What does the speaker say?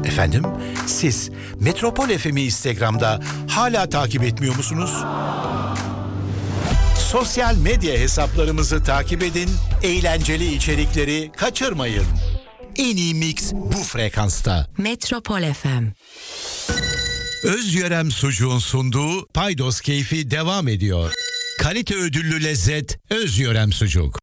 Efendim, siz Metropol FM'i Instagram'da hala takip etmiyor musunuz? Sosyal medya hesaplarımızı takip edin, eğlenceli içerikleri kaçırmayın. En iyi mix bu frekansta. Metropol FM. Özyörem Sucuğun sunduğu Paydos Keyfi devam ediyor. Kalite ödüllü lezzet Özyörem Sucuk.